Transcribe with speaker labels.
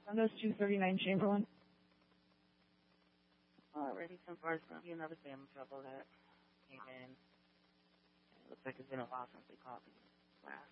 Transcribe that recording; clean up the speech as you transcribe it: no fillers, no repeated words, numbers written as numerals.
Speaker 1: Windows 239 Chamberlain.
Speaker 2: Already, 10-4 is going to be another family trouble that came in. It looks like it's been a while since they called the last